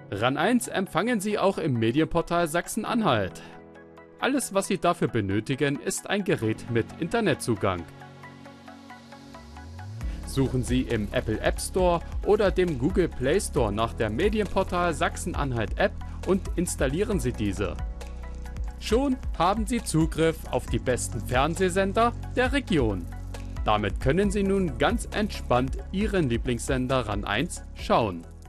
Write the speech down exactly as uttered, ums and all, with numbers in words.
RAN eins empfangen Sie auch im Medienportal Sachsen-Anhalt. Alles, was Sie dafür benötigen, ist ein Gerät mit Internetzugang. Suchen Sie im Apple App Store oder dem Google Play Store nach der Medienportal Sachsen-Anhalt App und installieren Sie diese. Schon haben Sie Zugriff auf die besten Fernsehsender der Region. Damit können Sie nun ganz entspannt Ihren Lieblingssender RAN eins schauen.